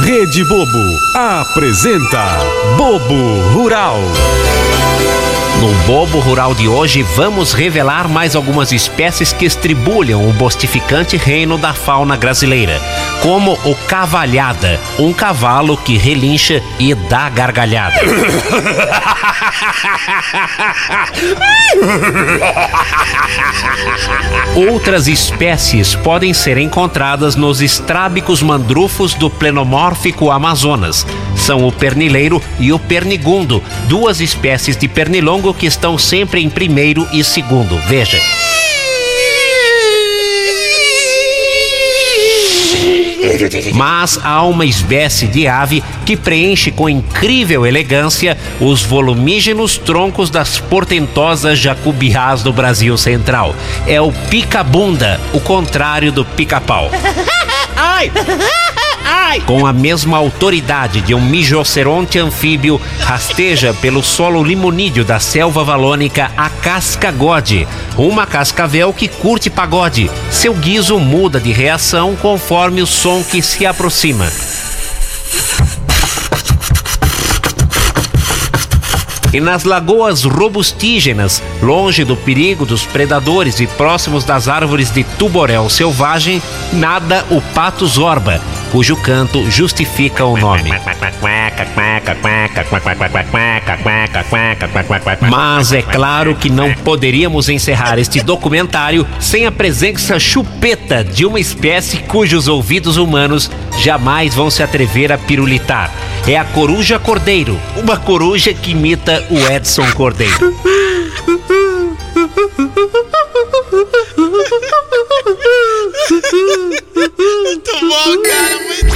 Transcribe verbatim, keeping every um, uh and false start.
Rede Bobo apresenta Bobo Rural. No Bobo Rural de hoje, vamos revelar mais algumas espécies que estribulham o bostificante reino da fauna brasileira, como o cavalhada, um cavalo que relincha e dá gargalhada. Outras espécies podem ser encontradas nos estrábicos mandrufos do plenomórfico Amazonas. São o pernileiro e o pernigundo, duas espécies de pernilongo que estão sempre em primeiro e segundo. Veja. Mas há uma espécie de ave que preenche com incrível elegância os volumígenos troncos das portentosas jacubiás do Brasil Central. É o pica-bunda, o contrário do pica-pau. Ai! Ai! Com a mesma autoridade de um mijoceronte anfíbio, rasteja pelo solo limonídeo da selva valônica a cascagode, uma cascavel que curte pagode. Seu guiso muda de reação conforme o som que se aproxima. E nas lagoas robustígenas, longe do perigo dos predadores e próximos das árvores de tuborel selvagem, nada o pato zorba, cujo canto justifica o nome. Mas é claro que não poderíamos encerrar este documentário sem a presença chupeta de uma espécie cujos ouvidos humanos jamais vão se atrever a pirulitar. É a coruja cordeiro, uma coruja que imita o Edson Cordeiro. Muito bom,